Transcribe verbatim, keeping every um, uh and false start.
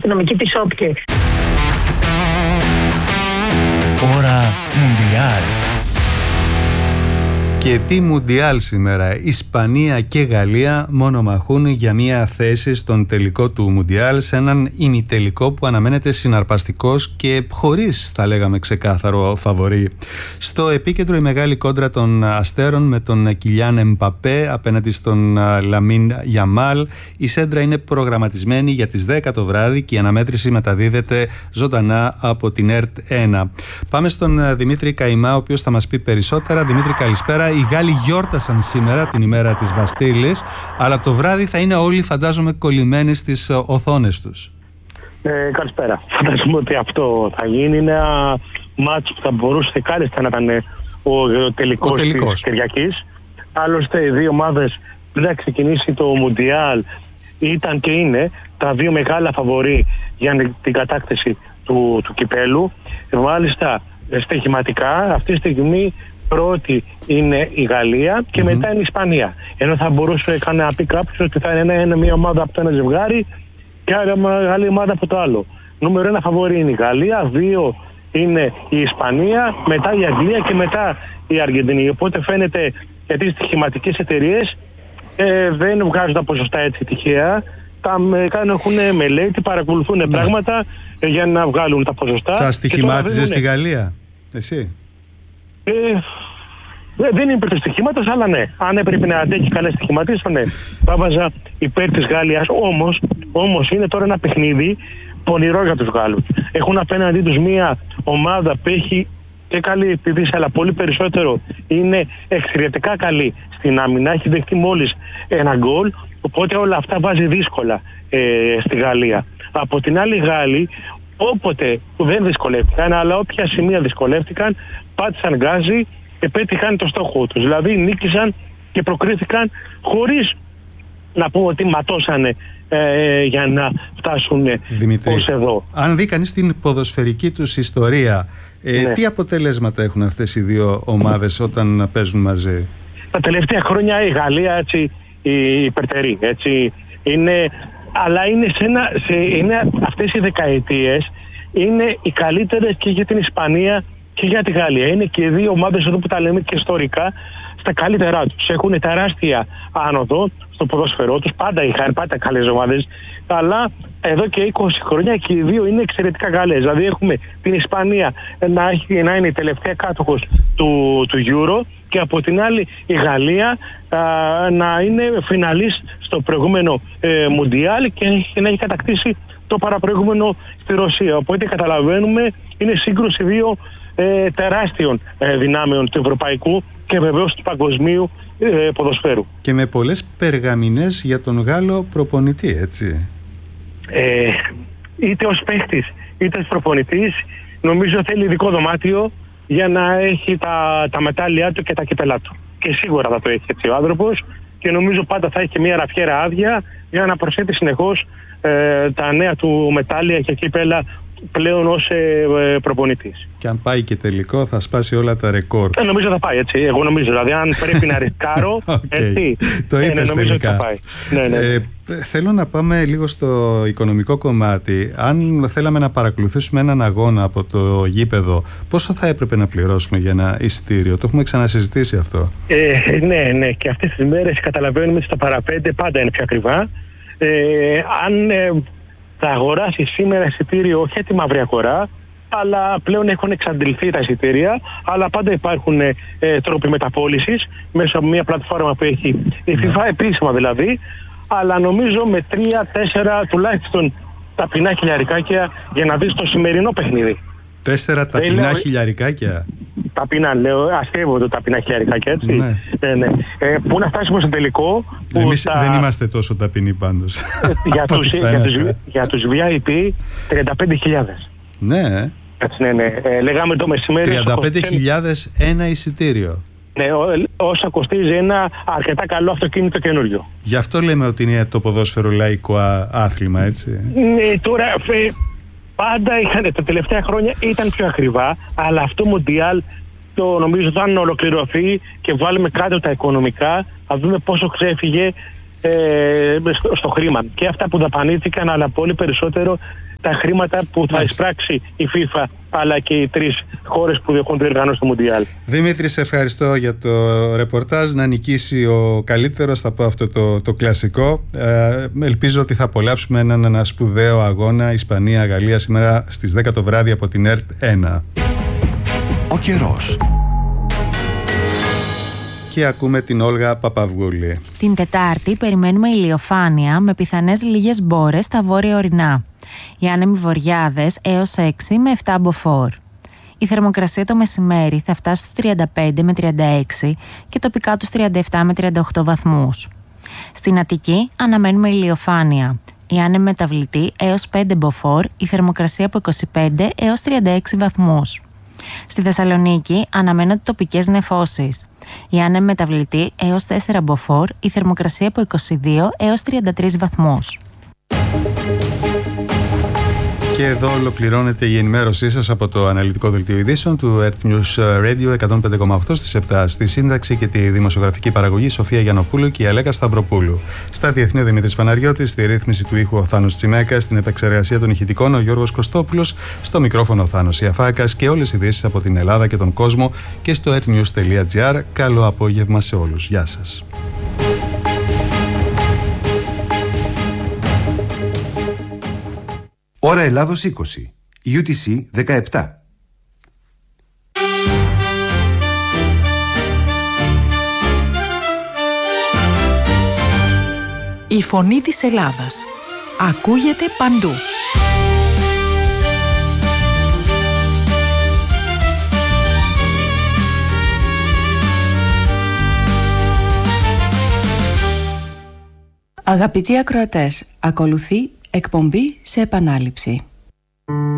αστυνομική της όπκε. Ώρα Μουντιάλ. Και τι Μουντιάλ σήμερα. Ισπανία και Γαλλία μονομαχούν για μια θέση στον τελικό του Μουντιάλ, σε έναν ημιτελικό που αναμένεται συναρπαστικός και χωρίς, θα λέγαμε, ξεκάθαρο φαβορί. Στο επίκεντρο η μεγάλη κόντρα των αστέρων με τον Κιλιάν Εμπαπέ απέναντι στον Λαμίν Γιαμάλ. Η σέντρα είναι προγραμματισμένη για τις δέκα το βράδυ και η αναμέτρηση μεταδίδεται ζωντανά από την ΕΡΤ ένα. Πάμε στον Δημήτρη Καϊμά, ο οποίος θα μας πει περισσότερα. Δημήτρη, καλησπέρα. Οι Γάλλοι γιόρτασαν σήμερα την ημέρα της Βαστίλης, αλλά το βράδυ θα είναι όλοι, φαντάζομαι, κολλημένοι στις οθόνες τους. Ε, καλησπέρα. Φαντάζομαι ότι αυτό θα γίνει. Είναι ένα μάτσο που θα μπορούσε κάλλιστα να ήταν ο τελικός της Κυριακής. Άλλωστε, οι δύο ομάδες πριν να ξεκινήσει το Μουντιάλ ήταν και είναι τα δύο μεγάλα φαβορί για την κατάκτηση του, του κυπέλου. Μάλιστα, στοιχηματικά αυτή τη στιγμή πρώτη είναι η Γαλλία και mm-hmm. μετά είναι η Ισπανία. Ενώ θα μπορούσε να πει κάποιος ότι θα είναι ένα, μια ομάδα από το ένα ζευγάρι και άλλη ομάδα από το άλλο. Νούμερο ένα φαβορί είναι η Γαλλία, δύο είναι η Ισπανία, μετά η Αγγλία και μετά η Αργεντινή. Οπότε φαίνεται, γιατί οι στοιχηματικές εταιρείες ε, δεν βγάζουν τα ποσοστά έτσι τυχαία. Τα έχουν μελέτη, παρακολουθούν mm-hmm. πράγματα ε, για να βγάλουν τα ποσοστά. Θα στοιχημάτιζε στη Γαλλία, εσύ? Ε, δεν είναι υπέρ του στοιχήματος, αλλά ναι. Αν έπρεπε να αντέχει κανένα στοιχηματίσιο, ναι. Θα βάζα υπέρ της Γαλλίας. Όμως, όμως είναι τώρα ένα παιχνίδι πονηρό για τους Γάλλους. Έχουν απέναντί τους μια ομάδα που έχει και καλή επιδύση, αλλά πολύ περισσότερο είναι εξαιρετικά καλή στην άμυνα. Έχει δεχτεί μόλις ένα γκολ. Οπότε όλα αυτά βάζει δύσκολα ε, στη Γαλλία. Από την άλλη, οι Γάλλοι, όποτε που δεν δυσκολεύτηκαν, αλλά όποια σημεία δυσκολεύτηκαν, πάτησαν γκάζι και πέτυχαν το στόχο τους. Δηλαδή νίκησαν και προκρίθηκαν χωρίς να πούμε ότι ματώσανε ε, για να φτάσουν ως εδώ. Αν δει κανείς την ποδοσφαιρική τους ιστορία, ε, ναι. τι αποτελέσματα έχουν αυτές οι δύο ομάδες όταν παίζουν μαζί? Τα τελευταία χρόνια η Γαλλία έτσι υπερτερεί, έτσι είναι, αλλά είναι, σε ένα, σε, είναι αυτές οι δεκαετίες είναι οι καλύτερες και για την Ισπανία και για τη Γαλλία. Είναι και οι δύο ομάδες εδώ που τα λέμε και ιστορικά στα καλύτερά τους. Έχουν τεράστια άνοδο στο ποδόσφαιρό τους. Πάντα είχαν πάντα καλές ομάδες. Αλλά εδώ και είκοσι χρόνια και οι δύο είναι εξαιρετικά καλές. Δηλαδή έχουμε την Ισπανία να, έχει, να είναι η τελευταία κάτοχος του, του Euro και από την άλλη η Γαλλία α, να είναι φιναλής στο προηγούμενο ε, Μουντιάλ και, και να έχει κατακτήσει το παραπροηγούμενο στη Ρωσία. Οπότε καταλαβαίνουμε είναι σύγκρουση δύο ε, τεράστιων ε, δυνάμεων του ευρωπαϊκού και βεβαίως του παγκοσμίου ε, ποδοσφαίρου. Και με πολλές περγαμηνές για τον Γάλλο προπονητή, έτσι. Ε, είτε ως παίχτης είτε ως προπονητής, νομίζω θέλει ειδικό δωμάτιο για να έχει τα, τα μετάλλια του και τα κυπελά του. Και σίγουρα θα το έχει έτσι ο άνθρωπος και νομίζω πάντα θα έχει και μια ραφιέρα άδεια για να προσθέτει συνεχώς ε, τα νέα του μετάλλια και κύπελα πλέον ως ε, προπονητής. Και αν πάει και τελικό θα σπάσει όλα τα ρεκόρ. Ε, νομίζω θα πάει έτσι. Εγώ νομίζω. Δηλαδή αν πρέπει να ρισκάρω, okay. έτσι. Το είπες ε, ναι, τελικά. Θα πάει. Ναι, ναι. Ε, θέλω να πάμε λίγο στο οικονομικό κομμάτι. Αν θέλαμε να παρακολουθήσουμε έναν αγώνα από το γήπεδο, πόσο θα έπρεπε να πληρώσουμε για ένα εισιτήριο? Το έχουμε ξανασυζητήσει αυτό. Ε, ναι, ναι. Και αυτές τις μέρες καταλαβαίνουμε ότι στα παραπέντε πάντα είναι πιο ακριβά. Ε, αν ε, θα αγοράσει σήμερα εισιτήριο, όχι τη μαύρη αγορά, αλλά πλέον έχουν εξαντληθεί τα εισιτήρια, αλλά πάντα υπάρχουν ε, τρόποι μεταπώλησης μέσω από μια πλατφόρμα που έχει η FIFA, επίσημα δηλαδή, αλλά νομίζω με τρία τέσσερα τουλάχιστον ταπεινά χιλιαρικάκια για να δεις το σημερινό παιχνίδι. Τέσσερα ταπεινά λέω, χιλιαρικάκια. Ταπεινά, λέω, αστεύω το ταπεινά χιλιαρικάκια, έτσι. Ναι. Ε, ναι. Ε, πού να φτάσουμε στο τελικό. Που Εμείς τα... δεν είμαστε τόσο ταπεινοί πάντως. για, τους, για, τους, για τους βι άι πι τριάντα πέντε χιλιάδες. Ναι. Έτσι, ναι, ναι. Ε, λέγαμε το μεσημέρι. τριάντα πέντε χιλιάδες ένα εισιτήριο. Ναι, όσα κοστίζει ένα αρκετά καλό αυτοκίνητο καινούριο. Γι' αυτό λέμε ότι είναι το ποδόσφαιρο λαϊκό άθλημα, έτσι. Ναι, τώρα ε, πάντα είχαν, τα τελευταία χρόνια ήταν πιο ακριβά, αλλά αυτό Μουντιάλ το νομίζω θα ολοκληρωθεί και βάλουμε κάτω τα οικονομικά, θα δούμε πόσο ξέφυγε ε, στο, στο χρήμα. Και αυτά που δαπανήθηκαν, αλλά πολύ περισσότερο τα χρήματα που θα εισπράξει η FIFA αλλά και οι τρεις χώρες που διοχούν διοργανώσει το Μουντιάλ. Δημήτρη, σε ευχαριστώ για το ρεπορτάζ. Να νικήσει ο καλύτερος, θα πω αυτό το, το κλασικό. Ε, ελπίζω ότι θα απολαύσουμε έναν ένα σπουδαίο αγώνα Ισπανία-Γαλλία σήμερα στις δέκα το βράδυ από την ΕΡΤ ένα. Ο καιρός. Και ακούμε την Όλγα Παπαυγούλη. Την Τετάρτη περιμένουμε ηλιοφάνεια με πιθανές λίγες μπόρες στα βόρεια ορεινά. Οι άνεμοι βορειάδες έως έξι με επτά μποφόρ. Η θερμοκρασία το μεσημέρι θα φτάσει στους τριάντα πέντε με τριάντα έξι και τοπικά τους τριάντα επτά με τριάντα οκτώ βαθμούς. Στην Αττική αναμένουμε ηλιοφάνεια. Η άνεμη μεταβλητή έως πέντε μποφόρ, η θερμοκρασία από είκοσι πέντε έως τριάντα έξι βαθμούς. Στη Θεσσαλονίκη αναμένονται τοπικές νεφώσεις. Η άνεμη μεταβλητή έως τέσσερα μποφόρ, η θερμοκρασία από είκοσι δύο έως τριάντα τρεις βαθμούς. Και εδώ ολοκληρώνεται η ενημέρωσή σας από το αναλυτικό δελτίο ειδήσεων του ΕΡΤ News Radio εκατόν πέντε κόμμα οκτώ στις επτά. Στη σύνταξη και τη δημοσιογραφική παραγωγή Σοφία Γιαννοπούλου και η Αλέκα Σταυροπούλου. Στα διεθνή ο Δημήτρης Παναγιώτης, στη ρύθμιση του ήχου ο Θάνος Τσιμέκας, στην επεξεργασία των ηχητικών ο Γιώργος Κωστόπουλος, στο μικρόφωνο ο Θάνος Ιαφάκας και όλες οι ειδήσεις από την Ελλάδα και τον κόσμο και στο ερτ νιους τελεία τζι άρ. Καλό απόγευμα σε όλους. Γεια σας. Ώρα Ελλάδος είκοσι, γιου τι σι δεκαεπτά. Η φωνή της Ελλάδας ακούγεται παντού. Αγαπητοί ακροατές, ακολουθεί εκπομπή σε επανάληψη.